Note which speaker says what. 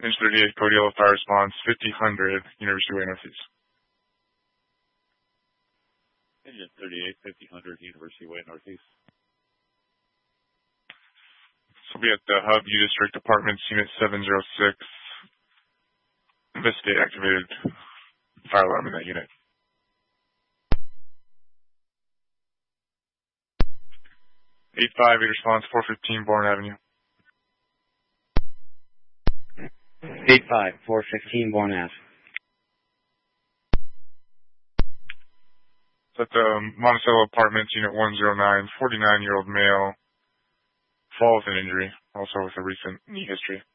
Speaker 1: Inch 38, code yellow, fire response, 5000, University Way Northeast.
Speaker 2: Engine 38, 5000, University Way Northeast.
Speaker 1: So we'll be at the Hub U District Apartments, Unit 706. Investigate activated fire alarm in that unit. 858 response, 415 Bourne Avenue.
Speaker 3: 85, 415 Bourne Ave.
Speaker 1: It's at the Monticello Apartments, Unit 109, 49-year-old male, fall with an injury, also with a recent knee history.